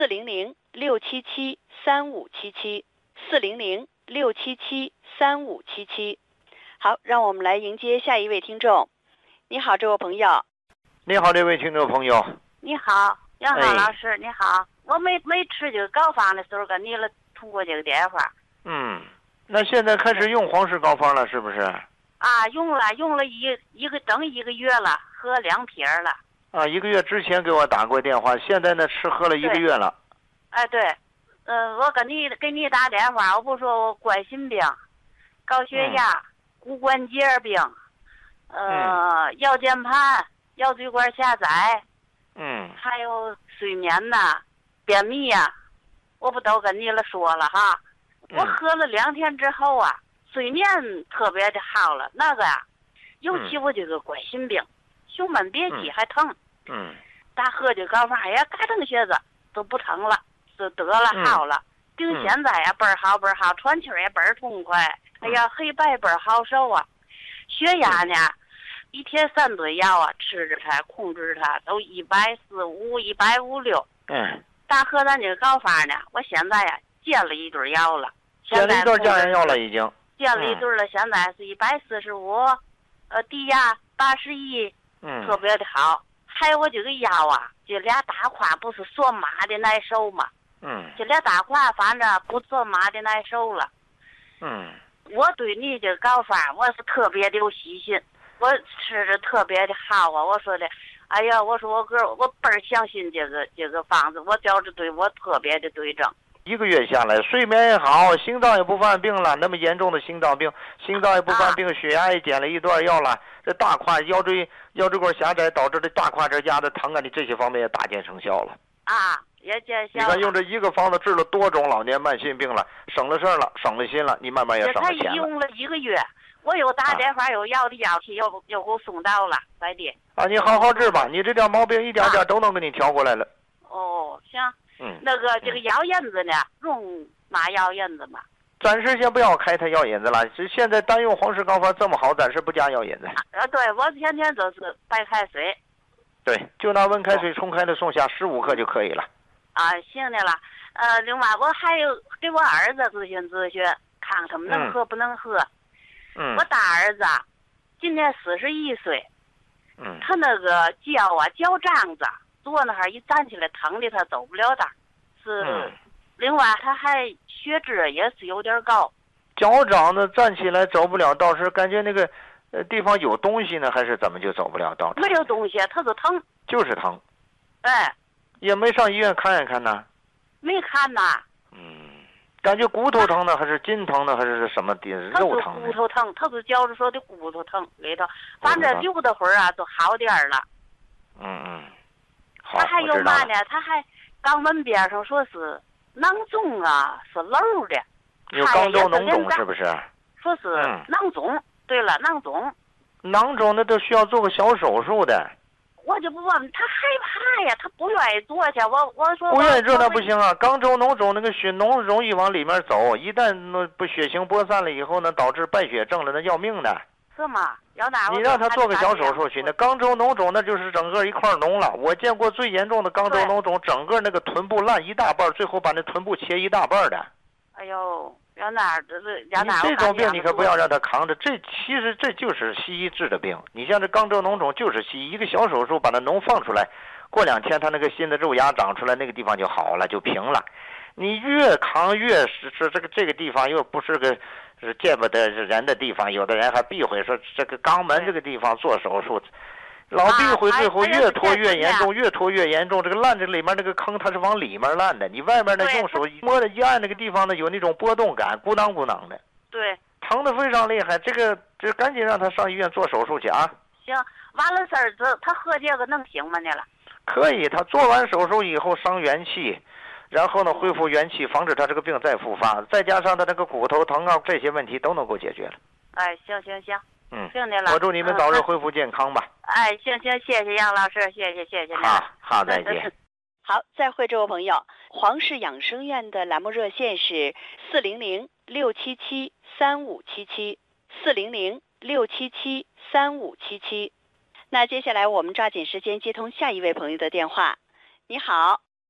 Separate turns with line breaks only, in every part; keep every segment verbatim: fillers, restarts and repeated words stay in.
四零零六七七三五七七，四零零六七七三五七七。好，让我们来迎接下一位听众。你好，这位朋友。
你好，这位听众朋友。
你好，杨浩老师，哎、你好。我没没吃这个膏方的时候，跟你了通过这个电话。
嗯，那现在开始用黄氏膏方了，是不是？
啊，用了用了一一个整一个月了，喝两瓶了。
啊，一个月之前给我打过电话，现在呢吃喝了一个月了。
哎，对，呃，我跟你给你打电话，我不说我冠心病、高血压、嗯、骨关节病，呃，嗯、腰间盘、腰椎管狭窄，
嗯，
还有睡眠呐、便秘呀、啊，我不都跟你了说了哈。
嗯、
我喝了两天之后啊，睡眠特别的好了，那个呀、啊，尤其我这个冠心病。嗯胸闷憋气还疼，
嗯，
打喝这膏方，哎呀，嘎腾些子都不疼了，就得了好了。顶、嗯、现在呀倍儿好倍儿好，喘气也倍儿痛快，哎呀，黑白倍儿好受啊。血压呢，嗯、一天三顿药啊，吃着它控制它都一百四五一百五六。
嗯，
大喝咱这个膏方呢，我现在呀戒了一顿药了，
戒了一顿降压药了已经，
戒了一顿了，现在是一百四十五，呃，低压八十一。
嗯，
特别的好。还有我这个腰啊，这俩大胯不是说麻的难受吗？
嗯，
这俩大胯反正不说麻的难受了。
嗯，
我对你这个膏方我是特别的有信心，我吃着特别的好啊。我说的，哎呀，我说我哥，我倍儿相信这个这个方子，我觉着对我特别的对症。
一个月下来，睡眠也好，心脏也不犯病了。那么严重的心脏病，心脏也不犯病，啊、血压也减了一段药了。这大胯腰椎腰椎管狭窄导致的大胯这压的疼啊，你这些方面也大见成效了。
啊，也见效了。
你看用这一个方子治了多种老年慢性病了，省了事儿了，省了心了，你慢慢也省了钱了。
他用了一个月，我有打电话，有要的药去，又又给我送到了，快递。
啊，你好好治吧，你这点毛病一点点都能给你调过来了。
啊、哦，行。
嗯，
那个这个药引子呢，用嘛药引子嘛？
暂时先不要开它药引子了，现在单用黄氏膏方这么好，暂时不加药引子。
啊，对，我天天都是白开水。
对，就拿温开水冲开的送下十五克就可以了。
啊，行的了。呃，另外我还有给我儿子咨询咨询，看他们能喝不能喝。
嗯。
我大儿子今年四十一岁。
嗯。
他那个脚啊，脚掌子。坐那哈一站起来疼的他走不了道，是、
嗯、
另外他还血脂也是有点高，
脚掌子站起来走不了道，是感觉那个呃地方有东西呢，还是怎么就走不了道？
没有东西，他是疼，
就是疼。
哎，
也没上医院看一看呢？
没看呐。
嗯，感觉骨头疼呢，还是筋疼呢，还是什么的肉疼？
骨头疼，他是觉着说的骨头疼里头，反正溜达会儿啊，就好点了。
嗯嗯。
他还有嘛呢？他还肛门边上说是囊肿啊，是瘘的。
有肛周脓肿是不是？
说是囊肿。嗯、对了，囊肿。
囊肿那都需要做个小手术的。
我就不问他害怕呀，他不愿意做去。我我说
不愿意做那不行啊！肛周脓肿那个血脓容易往里面走，一旦那不血型播散了以后呢，导致败血症了，那要命的。
是吗？要那
你让他做个小手术去，那肛周脓肿那就是整个一块脓了。我见过最严重的肛周脓肿，整个那个臀部烂一大半，最后把那臀部切一大半的。
哎呦，要那这是要那
这种病你可不要让他扛着，这其实这就是西医治的病。你像这肛周脓肿就是西医一个小手术把那脓放出来，过两天他那个新的肉芽长出来，那个地方就好了，就平了。你越扛越是是这个这个地方又不是个是见不得人的地方，有的人还避讳说这个肛门这个地方做手术，老避讳，最后越拖越严重，越拖越严重。这个烂这里面那个坑它是往里面烂的，你外面呢用手摸的一按那个地方呢有那种波动感，咕当咕当的，
对，
疼得非常厉害。这个这赶紧让他上医院做手术去啊！
行，完了事儿这他喝这个能行吗？你了？
可以，他做完手术以后伤元气。然后呢，恢复元气，防止他这个病再复发，再加上他那个骨头疼啊，这些问题都能够解决了。
哎，行行行，
嗯，
行的了。
我祝你们早日恢复健康吧。
嗯、哎，行行，谢谢杨老师，谢谢谢谢您。
好，好，再见。
好，再会，这位朋友。黄氏养生院的栏目热线是四零零六七七三五七七，四零零六七七三五七七。那接下来我们抓紧时间接通下一位朋友的电话。你好。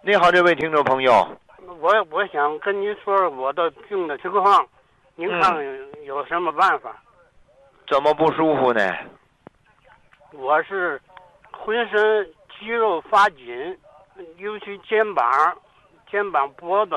你好，这位听众朋友。
我我想跟您说我的病的情况，您看有什么办法？
怎么不舒服呢？
我是浑身肌肉发紧，尤其肩膀、肩膀、脖子。